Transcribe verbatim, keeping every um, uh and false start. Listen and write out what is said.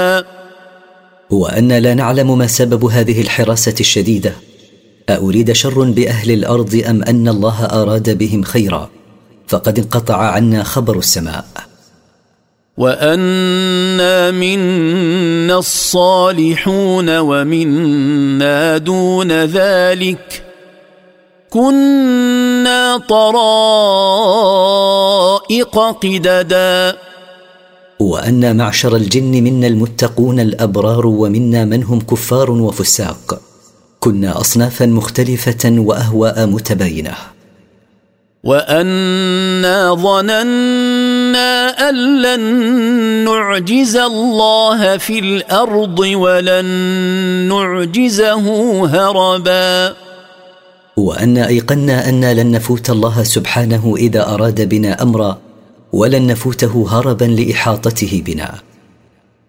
هو أن لا نعلم ما سبب هذه الحراسة الشديدة، أأريد شر بأهل الأرض أم أن الله أراد بهم خيرا، فقد انقطع عنا خبر السماء. وأنا منا الصالحون ومنا دون ذلك كنا طرائق قددا. وأن معشر الجن منا المتقون الأبرار ومنا من هم كفار وفساق، كنا أصنافا مختلفة وأهواء متباينة. وأنا ظننا أن لن نعجز الله في الأرض ولن نعجزه هربا. وأن أيقنا أن لن نفوت الله سبحانه إذا أراد بنا أمرا، ولن نفوته هربا لإحاطته بنا.